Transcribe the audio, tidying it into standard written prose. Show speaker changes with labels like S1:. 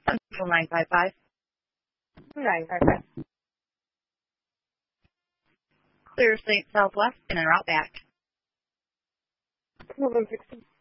S1: Central 955.
S2: 955.
S1: Clear St. Southwest and en route back.
S2: 1160.